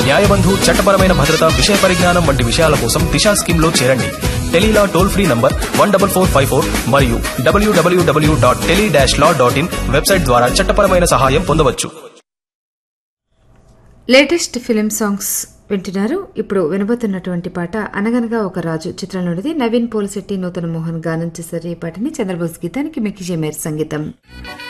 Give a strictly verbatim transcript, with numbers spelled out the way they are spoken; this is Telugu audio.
న్యాయబంధు, చట్టపరమైన భద్రత, విషయ పరిజ్ఞానం వంటి విషయాల కోసం దిశా స్కీమ్ లో చేరండి. Tele-Law toll free number one double four five four మరియు డబ్ల్యూడబ్ల్యూడబ్ల్యూ dot tele dash law dot in website ద్వారా చట్టపరమైన సహాయం పొందవచ్చు. లేటెస్ట్ ఫిలిం సాంగ్స్ వింటున్నారు. ఇప్పుడు వినబోతున్నటువంటి పాట అనగనగా ఒక రాజు చిత్రం నుండి నవీన్ పోలిశెట్టి, నూతన మోహన్ గానం చేశారు. ఈ పాటని చంద్రబోస్ గీతానికి మిక్కీ జమేర్ సంగీతం.